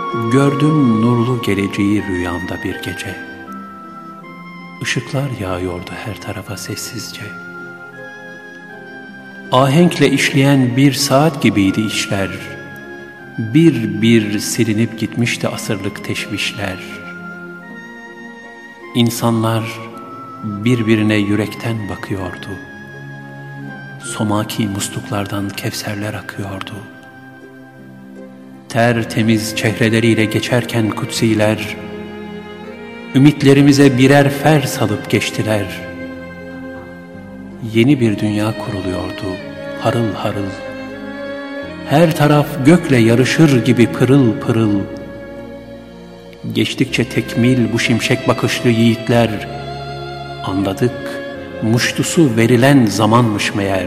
Gördüm nurlu geleceği rüyamda bir gece. Işıklar yağıyordu her tarafa sessizce. Ahenkle işleyen bir saat gibiydi işler. Bir bir silinip gitmişti asırlık teşvişler. İnsanlar birbirine yürekten bakıyordu. Somaki musluklardan kevserler akıyordu. Tertemiz çehreleriyle geçerken kutsiler, ümitlerimize birer fer salıp geçtiler. Yeni bir dünya kuruluyordu harıl harıl. Her taraf gökle yarışır gibi pırıl pırıl. Geçtikçe tekmil bu şimşek bakışlı yiğitler, anladık muştusu verilen zamanmış meğer.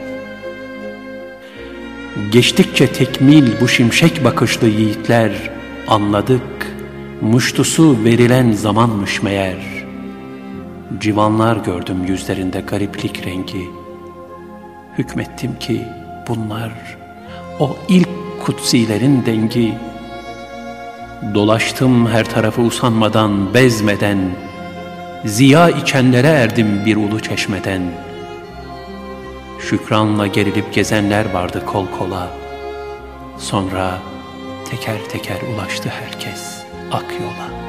Geçtikçe tekmil bu şimşek bakışlı yiğitler, anladık muştusu verilen zamanmış meğer. Civanlar gördüm yüzlerinde gariplik rengi. Hükmettim ki bunlar o ilk kutsilerin dengi. Dolaştım her tarafı usanmadan, bezmeden, ziya içenlere erdim bir ulu çeşmeden. Şükranla gerilip gezenler vardı kol kola. Sonra teker teker ulaştı herkes ak yola.